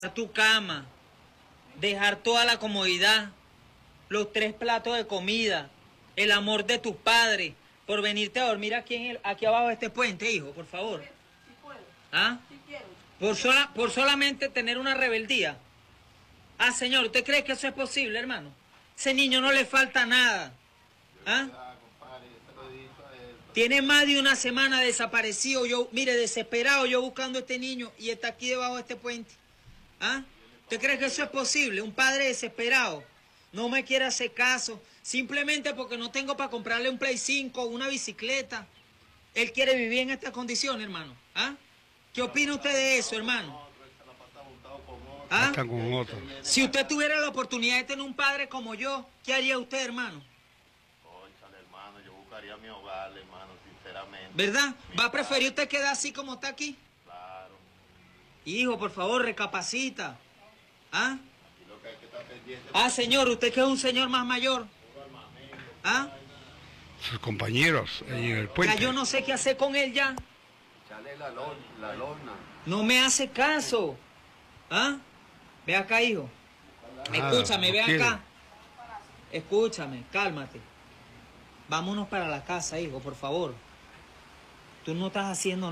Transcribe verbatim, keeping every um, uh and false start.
tu cama, dejar toda la comodidad, los tres platos de comida, el amor de tus padres, por venirte a dormir aquí, en el, aquí abajo de este puente, hijo, por favor. Sí puedo. ¿Ah? Sí quiero. Por, sola, por solamente tener una rebeldía. Ah, señor, ¿usted cree que eso es posible, hermano? Ese niño no le falta nada. ¿Ah? Tiene más de una semana desaparecido, yo, mire, desesperado yo buscando a este niño y está aquí debajo de este puente. ¿Ah? ¿Usted cree que eso es posible? Un padre desesperado no me quiere hacer caso, simplemente porque no tengo para comprarle un Play cinco o una bicicleta. Él quiere vivir en estas condiciones, hermano. ¿Ah? ¿Qué opina usted de eso, hermano? ¿Ah? Está con otro. Si usted tuviera la oportunidad de tener un padre como yo, ¿qué haría usted, hermano? Cónchale, hermano, yo buscaría mi hogar, hermano, sinceramente. ¿Verdad? Mi ¿Va a preferir padre. usted quedar así como está aquí? Claro. Hijo, por favor, recapacita. ¿Ah? Aquí lo que hay que estar pendiente. Ah, señor, usted que es un señor más mayor. ¿Ah? Sus compañeros ahí en el Ya puente. yo no sé qué hacer con él ya. Echale la, lon, la lona. No me hace caso. ¿Ah? Ve acá, hijo. Nada, Escúchame, no ve quiere. acá. Escúchame, cálmate. Vámonos para la casa, hijo, por favor. Tú no estás haciendo nada.